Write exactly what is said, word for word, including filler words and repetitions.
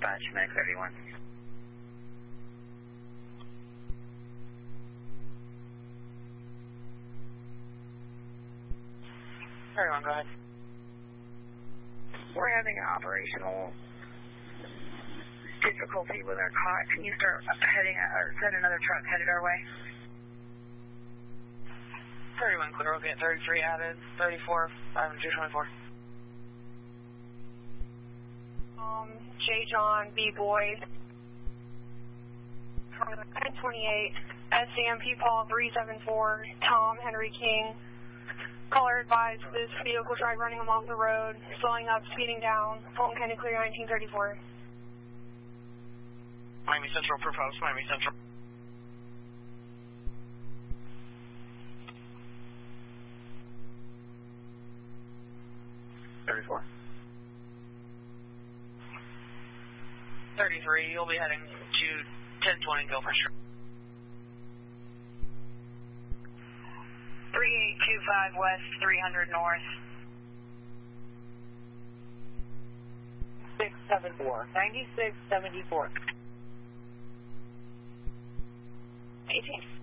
dispatch, Medic thirty-one. thirty-one, go ahead. We're having an operational difficulty with our cot. Can you start heading, or send another truck headed our way? thirty-one, clear. We'll get thirty-three added. thirty-four, five two twenty-four. Um, J. John, B. Boyd. ten twenty-eight. S C M P Paul three seven four. Tom Henry King. Caller advised this vehicle tried running him off the road, slowing up, speeding down. Fulton County clear nineteen thirty-four. Miami Central, proposed, Miami Central. thirty-four. thirty-three, you'll be heading to ten twenty Gopher Street. three eight two five west, three hundred north. six seven four, ninety-six seventy-four. eighteen.